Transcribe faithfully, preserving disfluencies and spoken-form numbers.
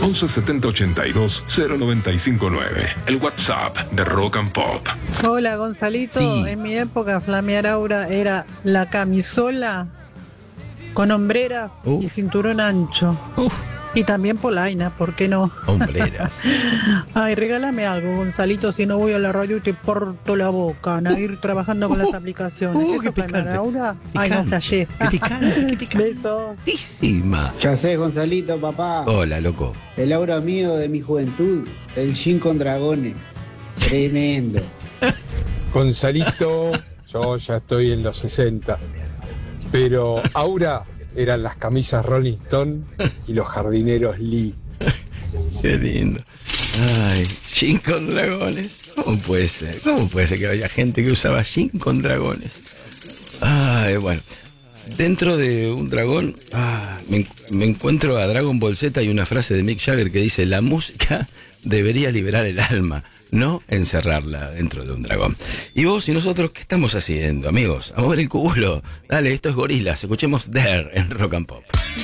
once setenta ochenta y dos cero noventa y cinco nueve. El WhatsApp de Rock and Pop. Hola Gonzalito, Sí. en mi época flamear aura era la camisola con hombreras Uh. y cinturón ancho. Uf, Y también polaina, ¿por qué no? hombreras. Ay, regálame algo, Gonzalito, si no voy a la radio y te porto la boca, a ir trabajando con las aplicaciones. Uh, ¿Eso qué flamear picante. aura? Ay, no Picante. flashé. Qué picante, qué picante. Besos. Písima. ¿Qué haces, Gonzalito, papá? Hola, loco. El aura mío de mi juventud, el Gin con dragones. Tremendo. Gonzalito, yo ya estoy en los sesenta, pero Aura eran las camisas Rolling Stone y los jardineros Lee. Qué lindo. Ay, jean con dragones. ¿Cómo puede ser? ¿Cómo puede ser que haya gente que usaba jean con dragones? Ay, bueno. Dentro de un dragón, ah, me, me encuentro a Dragon Ball Z y una frase de Mick Jagger que dice: la música debería liberar el alma, no encerrarla dentro de un dragón. Y vos y nosotros, ¿qué estamos haciendo, amigos? A mover el culo. Dale, esto es Gorilas. Escuchemos There en Rock and Pop.